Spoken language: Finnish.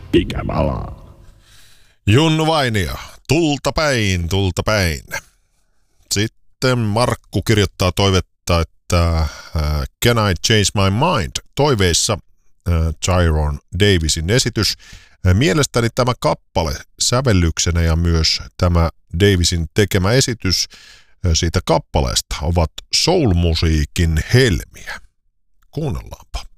Ikävälaa. Junnu Vainio, tulta päin, tulta päin. Sitten Markku kirjoittaa toivetta, että Can I Change My Mind? Toiveissa Tyrone Davisin esitys. Mielestäni tämä kappale sävellyksenä ja myös tämä Davisin tekemä esitys siitä kappaleesta ovat soul-musiikin helmiä. Kuunnellaanpa.